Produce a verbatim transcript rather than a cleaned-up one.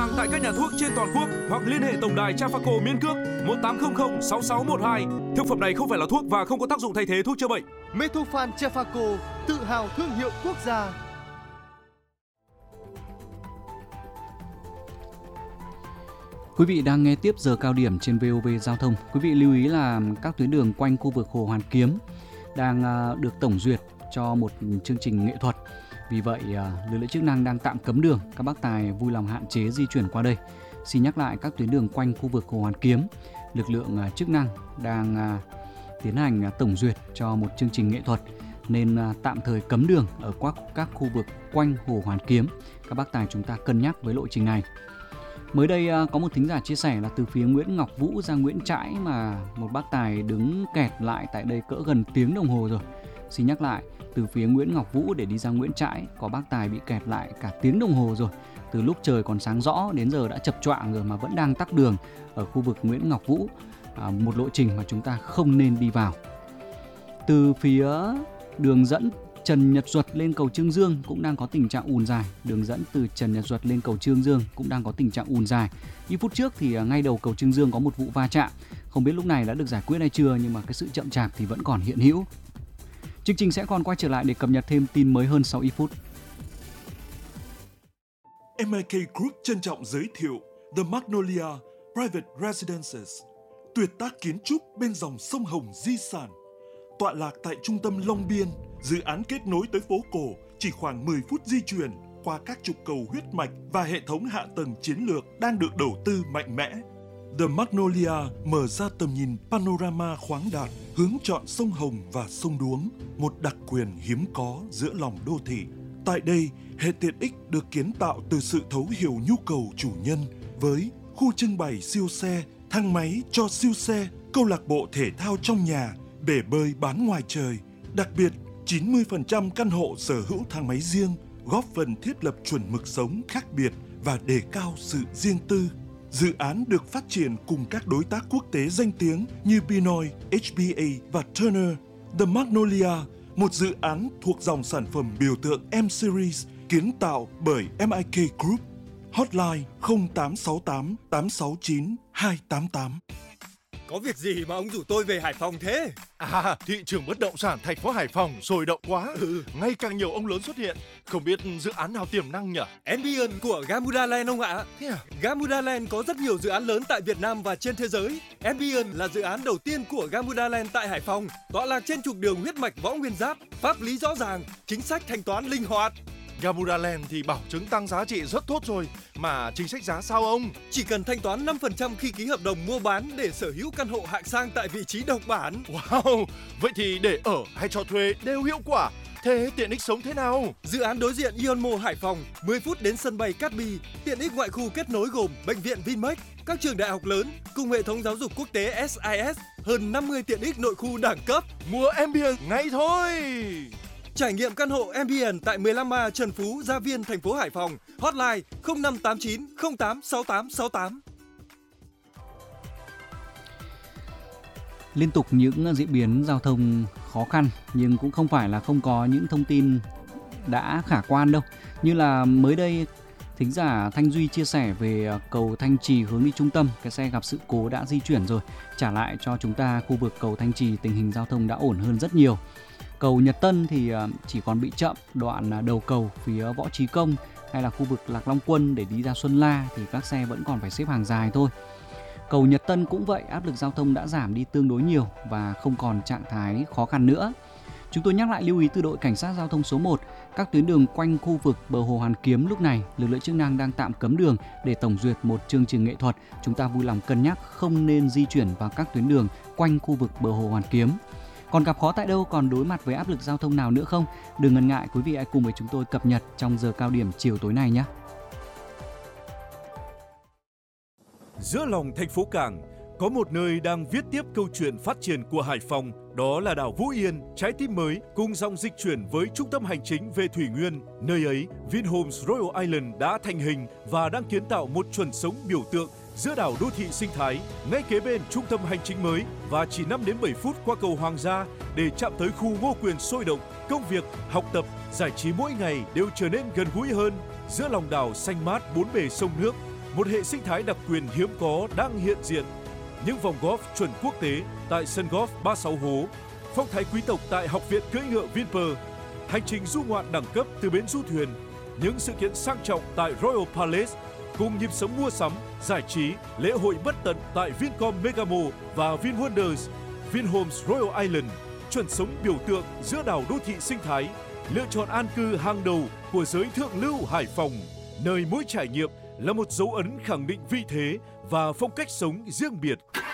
hàng tại các nhà thuốc trên toàn quốc hoặc liên hệ tổng đài Trafaco miễn cước một tám không không sáu sáu một hai. Thực phẩm này không phải là thuốc và không có tác dụng thay thế thuốc chữa bệnh. Metofan Trafaco, tự hào thương hiệu quốc gia. Quý vị đang nghe tiếp giờ cao điểm trên vê o vê Giao thông. Quý vị lưu ý là các tuyến đường quanh khu vực Hồ Hoàn Kiếm đang được tổng duyệt cho một chương trình nghệ thuật. Vì vậy, lực lượng chức năng đang tạm cấm đường. Các bác tài vui lòng hạn chế di chuyển qua đây. Xin nhắc lại các tuyến đường quanh khu vực Hồ Hoàn Kiếm, lực lượng chức năng đang tiến hành tổng duyệt cho một chương trình nghệ thuật nên tạm thời cấm đường ở các khu vực quanh Hồ Hoàn Kiếm. Các bác tài chúng ta cân nhắc với lộ trình này. Mới đây có một thính giả chia sẻ là từ phía Nguyễn Ngọc Vũ ra Nguyễn Trãi mà một bác tài đứng kẹt lại tại đây cỡ gần tiếng đồng hồ rồi. Xin nhắc lại, từ phía Nguyễn Ngọc Vũ để đi ra Nguyễn Trãi có bác tài bị kẹt lại cả tiếng đồng hồ rồi. Từ lúc trời còn sáng rõ đến giờ đã chập choạng rồi mà vẫn đang tắc đường ở khu vực Nguyễn Ngọc Vũ. À, một lộ trình mà chúng ta không nên đi vào. Từ phía đường dẫn Trần Nhật Duật lên cầu Chương Dương cũng đang có tình trạng ùn dài. Đường dẫn từ Trần Nhật Duật lên cầu Chương Dương cũng đang có tình trạng ùn dài. Ít phút trước thì ngay đầu cầu Chương Dương có một vụ va chạm. Không biết lúc này đã được giải quyết hay chưa, nhưng mà cái sự chậm chạp thì vẫn còn hiện hữu. Chương trình sẽ còn quay trở lại để cập nhật thêm tin mới hơn sau ít phút. em i ca Group trân trọng giới thiệu The Magnolia Private Residences, tuyệt tác kiến trúc bên dòng sông Hồng di sản. Tọa lạc tại trung tâm Long Biên, dự án kết nối tới phố cổ chỉ khoảng mười phút di chuyển qua các trục cầu huyết mạch và hệ thống hạ tầng chiến lược đang được đầu tư mạnh mẽ. The Magnolia mở ra tầm nhìn panorama khoáng đạt, hướng chọn sông Hồng và sông Đuống, một đặc quyền hiếm có giữa lòng đô thị. Tại đây, hệ tiện ích được kiến tạo từ sự thấu hiểu nhu cầu chủ nhân với khu trưng bày siêu xe, thang máy cho siêu xe, câu lạc bộ thể thao trong nhà, bể bơi bán ngoài trời. Đặc biệt, chín mươi phần trăm căn hộ sở hữu thang máy riêng, góp phần thiết lập chuẩn mực sống khác biệt và đề cao sự riêng tư. Dự án được phát triển cùng các đối tác quốc tế danh tiếng như Pinoy, hát bê a và Turner. The Magnolia, một dự án thuộc dòng sản phẩm biểu tượng M-Series kiến tạo bởi em i ca Group. Hotline không tám sáu tám tám sáu chín hai tám tám. Có việc gì mà ông rủ tôi về Hải Phòng thế? À, thị trường bất động sản thành phố Hải Phòng sôi động quá. Ừ. Ngày càng nhiều ông lớn xuất hiện. Không biết dự án nào tiềm năng nhỉ? Ambience của Gamuda Land ông ạ. Thế à? Gamuda Land có rất nhiều dự án lớn tại Việt Nam và trên thế giới. Ambience là dự án đầu tiên của Gamuda Land tại Hải Phòng, tọa lạc trên trục đường huyết mạch Võ Nguyên Giáp, pháp lý rõ ràng, chính sách thanh toán linh hoạt. Gamuda Land thì bảo chứng tăng giá trị rất tốt rồi, mà chính sách giá sao ông? Chỉ cần thanh toán năm phần trăm khi ký hợp đồng mua bán để sở hữu căn hộ hạng sang tại vị trí độc bản. Wow, vậy thì để ở hay cho thuê đều hiệu quả. Thế tiện ích sống thế nào? Dự án đối diện Ionmo Hải Phòng, mười phút đến sân bay Cát Bi. Tiện ích ngoại khu kết nối gồm bệnh viện Vinmec, các trường đại học lớn cùng hệ thống giáo dục quốc tế ét i ét, hơn năm mươi tiện ích nội khu đẳng cấp. Mua Ambience ngay thôi! Trải nghiệm căn hộ Ambience tại mười lăm A Trần Phú, Gia Viên, thành phố Hải Phòng. Hotline không năm tám chín không tám sáu tám sáu tám. Liên tục những diễn biến giao thông khó khăn nhưng cũng không phải là không có những thông tin đã khả quan đâu. Như là mới đây thính giả Thanh Duy chia sẻ về cầu Thanh Trì hướng đi trung tâm, cái xe gặp sự cố đã di chuyển rồi, trả lại cho chúng ta khu vực cầu Thanh Trì tình hình giao thông đã ổn hơn rất nhiều. Cầu Nhật Tân thì chỉ còn bị chậm đoạn đầu cầu phía Võ Trí Công hay là khu vực Lạc Long Quân để đi ra Xuân La thì các xe vẫn còn phải xếp hàng dài thôi. Cầu Nhật Tân cũng vậy, áp lực giao thông đã giảm đi tương đối nhiều và không còn trạng thái khó khăn nữa. Chúng tôi nhắc lại lưu ý từ đội cảnh sát giao thông số một, các tuyến đường quanh khu vực bờ hồ Hoàn Kiếm lúc này lực lượng chức năng đang tạm cấm đường để tổng duyệt một chương trình nghệ thuật. Chúng ta vui lòng cân nhắc không nên di chuyển vào các tuyến đường quanh khu vực bờ hồ Hoàn Kiếm. Còn gặp khó tại đâu, còn đối mặt với áp lực giao thông nào nữa không? Đừng ngần ngại, quý vị hãy cùng với chúng tôi cập nhật trong giờ cao điểm chiều tối nay nhé. Giữa lòng thành phố Cảng, có một nơi đang viết tiếp câu chuyện phát triển của Hải Phòng, đó là đảo Vũ Yên, trái tim mới cùng dòng dịch chuyển với trung tâm hành chính về Thủy Nguyên. Nơi ấy, Vinhomes Royal Island đã thành hình và đang kiến tạo một chuẩn sống biểu tượng giữa đảo đô thị sinh thái, ngay kế bên trung tâm hành chính mới và chỉ năm đến bảy phút qua cầu Hoàng gia để chạm tới khu Ngô Quyền sôi động. Công việc, học tập, giải trí mỗi ngày đều trở nên gần gũi hơn. Giữa lòng đảo xanh mát bốn bề sông nước, một hệ sinh thái đặc quyền hiếm có đang hiện diện. Những vòng golf chuẩn quốc tế tại sân golf ba mươi sáu hố, phong thái quý tộc tại Học viện cưỡi ngựa Vinpearl, hành trình du ngoạn đẳng cấp từ bến du thuyền, những sự kiện sang trọng tại Royal Palace, cùng nhịp sống mua sắm, giải trí, lễ hội bất tận tại Vincom Megamo và VinWonders, Vinhomes Royal Island, chuẩn sống biểu tượng giữa đảo đô thị sinh thái, lựa chọn an cư hàng đầu của giới thượng lưu Hải Phòng, nơi mỗi trải nghiệm là một dấu ấn khẳng định vị thế và phong cách sống riêng biệt.